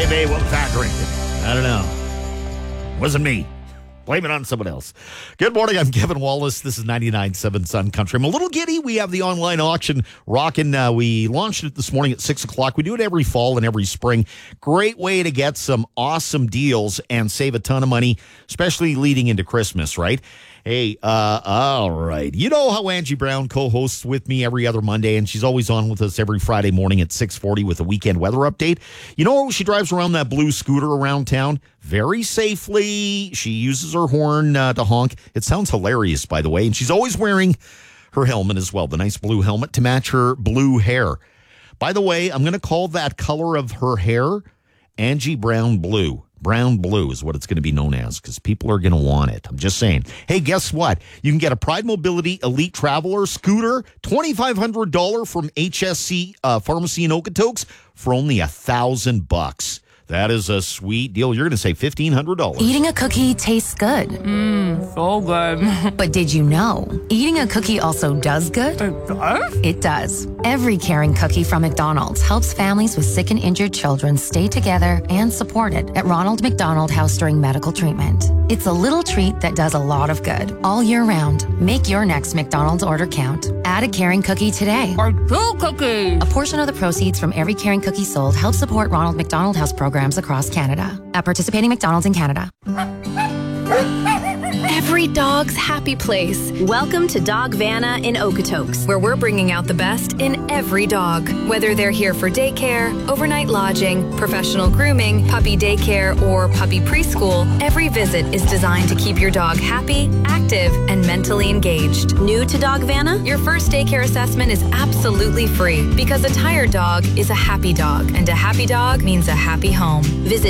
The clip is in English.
babe, what was I drinking? I don't know. Wasn't me. Blame it on someone else. Good morning. I'm Kevin Wallace. This is 99.7 Sun Country. I'm a little giddy. We have the online auction rocking. We launched it this morning at 6 o'clock. We do it every fall and every spring. Great way to get some awesome deals and save a ton of money, especially leading into Christmas, right? Hey, all right. You know how Angie Brown co-hosts with me every other Monday, and she's always on with us every Friday morning at 6:40 with a weekend weather update. You know, she drives around that blue scooter around town very safely. She uses her horn to honk. It sounds hilarious, by the way, and she's always wearing her helmet as well, the nice blue helmet to match her blue hair. By the way, I'm going to call that color of her hair Angie Brown Blue. Brown Blue is what it's going to be known as because people are going to want it. I'm just saying. Hey, guess what? You can get a Pride Mobility Elite Traveler scooter, $2,500 from HSC Pharmacy in Okotoks for only $1,000. That is a sweet deal. You're going to save $1,500. Eating a cookie tastes good. So good. But did you know, eating a cookie also does good? It does? It does. Every caring cookie from McDonald's helps families with sick and injured children stay together and supported at Ronald McDonald House during medical treatment. It's a little treat that does a lot of good all year round. Make your next McDonald's order count. Add a caring cookie today. Or 2 cookies. A portion of the proceeds from every caring cookie sold helps support Ronald McDonald House programs across Canada. At participating McDonald's in Canada. Every dog's happy place. Welcome to Dog Vanna in Okotoks, where we're bringing out the best in every dog. Whether they're here for daycare, overnight lodging, professional grooming, puppy daycare, or puppy preschool, every visit is designed to keep your dog happy, active, and mentally engaged. New to Dog Vanna? Your first daycare assessment is absolutely free because a tired dog is a happy dog, and a happy dog means a happy home. Visit